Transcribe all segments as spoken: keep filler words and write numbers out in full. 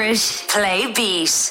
favourite play beat.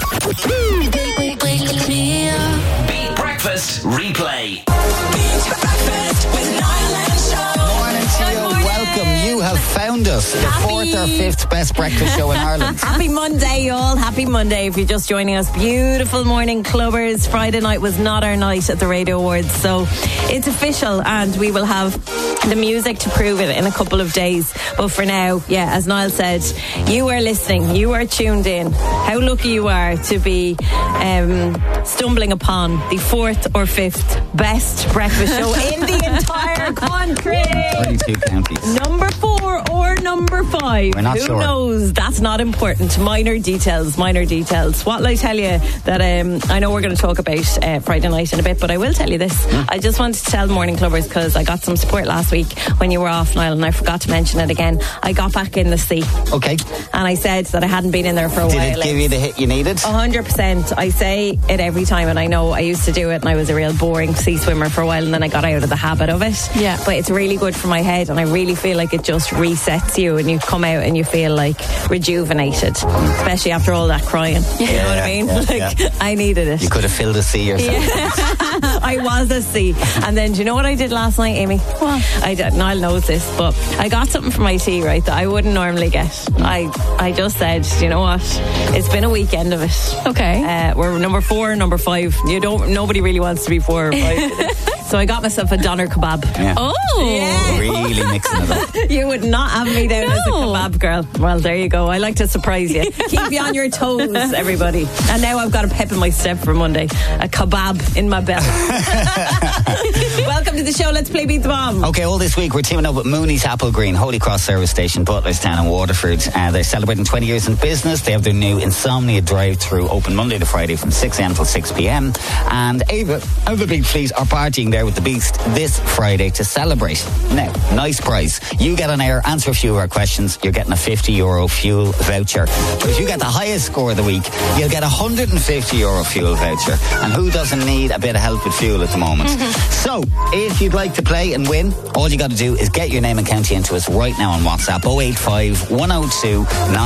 Beat Breakfast Replay. Beat Breakfast with Niall and Show. Morning to you. Welcome. You have found us, the Happy- fourth or fifth best breakfast show in Ireland. Happy Monday, y'all. Happy Monday if you're just joining us. Beautiful morning, clubbers. Friday night was not our night at the Radio Awards, so it's official, and we will have the music to prove it in a couple of days. But for now, yeah, as Niall said, you are listening, you are tuned in. How lucky you are to be um, stumbling upon the fourth or fifth best breakfast show in the entire country. thirty-two counties. Number four or number five? We're not Who sure. knows? That's not important. Minor details, minor details. What will I tell you that um, I know we're going to talk about uh, Friday night in a bit, but I will tell you this. Mm. I just wanted to tell Morning Clubbers, because I got some support last week when you were off, Niall, and I forgot to mention it again. I got back in the sea, Okay. and I said that I hadn't been in there for a Did while. it give you the hit you needed? one hundred percent. I say it every time, and I know I used to do it, and I was a real boring sea swimmer for a while, and then I got out of the habit of it. Yeah. But it's really good for my head, and I really feel like it just resets you, and you come out and you feel like rejuvenated, especially after all that crying. You know what I mean? yeah, like, yeah. I needed it. You could have filled a sea yourself. I was a sea. And then, do you know what I did last night, Amy? What? I did, Niall knows this, but I got something for my tea, right, that I wouldn't normally get. I, I just said, do you know what? It's been a weekend of it. Okay. Uh, we're number four, number five. You don't. Nobody really wants to be four or five. So I got myself a doner kebab. Yeah. Oh. Yeah. Really mixing it up. You would not have me down as a No. kebab girl. Well, there you go. I like to surprise you. Keep you on your toes, everybody. And now I've got a pep in my step for Monday. A kebab in my belly. Welcome to the show. Let's play Beat the Bomb. Okay, all this week we're teaming up with Mooney's Apple Green, Holy Cross Service Station, Butlerstown and Waterford. Uh, they're celebrating twenty years in business. They have their new Insomnia drive-through open Monday to Friday from six a.m. till six p.m. And Ava and the Big Fleet are partying there with the Beast this Friday to celebrate. Now, nice prize. You get on air, answer a few of our questions. You're getting a fifty euro fuel voucher. But if you get the highest score of the week, you'll get a one hundred fifty euro fuel voucher. And who doesn't need a bit of help with fuel at the moment? So, if you'd like to play and win, all you got to do is get your name and county into us right now on WhatsApp oh eight five, one oh two, nine